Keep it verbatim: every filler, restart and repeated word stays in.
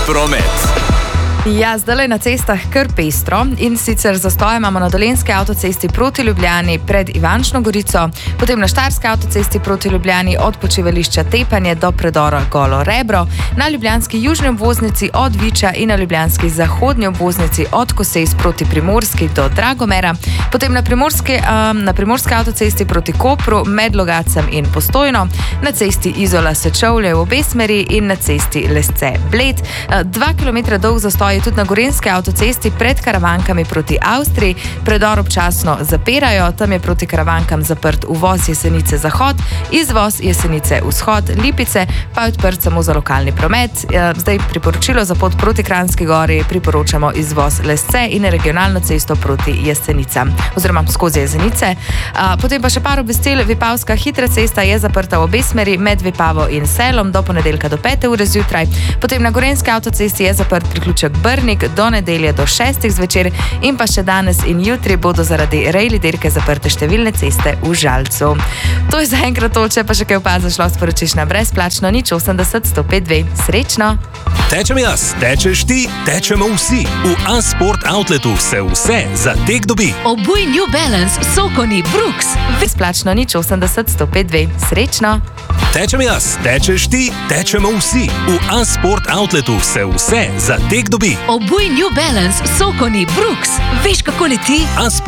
promet. Ja, zdaj na cestah kar pestro in sicer zastoj imamo na Dolenjski avtocesti proti Ljubljani pred Ivančno Gorico, potem na Štajerski avtocesti proti Ljubljani od počivališča Tepanje do predora Golo Rebro, na ljubljanski južni obvoznici od Viča in na ljubljanski zahodnji obvoznici od Kosejs proti Primorski do Dragomera, potem na Primorski, um, na Primorski avtocesti proti Kopru med Logacem in Postojno, na cesti Izola Sečovlje v obe smeri in na cesti Lesce Bled. Uh, dva kilometra dolg zastoj je tudi na Gorenjski avtocesti pred Karavankami proti Avstriji. Predor občasno zapirajo, tam je proti Karavankam zaprt uvoz Jesenice Zahod, izvoz Jesenice Vzhod, Lipice pa je odprt samo za lokalni promet. Zdaj priporočilo za pot proti Kranjski Gori priporočamo izvoz Lesce in regionalno cesto proti Jesenicam oziroma skozi Jesenice. Potem pa še par obvestil. Vipavska hitra cesta je zaprta v obe smeri med Vipavo in Selom do ponedeljka do pete ure zjutraj. Potem na Gorenjski avtocesti je zaprt priključek Brnik do nedelje do šestih zvečer in pa še danes in jutri bodo zaradi rejli dirke zaprte številne ceste v Žalcu. To je zaenkrat to, če pa še kaj opaziš, lahko sporočiš na brezplačno nič osemdeset sto pet dve. Srečno! Tečem jaz, tečeš ti, tečemo vsi. V A-Sport Outletu se vse za tek dobi. Obuj New Balance, Sokoni, Brooks. Brezplačno nič osemdeset sto pet dve. Srečno! Tečem jaz, tečeš ti, tečemo vsi. V A-Sport Outletu se vse za tek dobi. Obuj New Balance, Sokoni, Brooks. Veš, kako leti?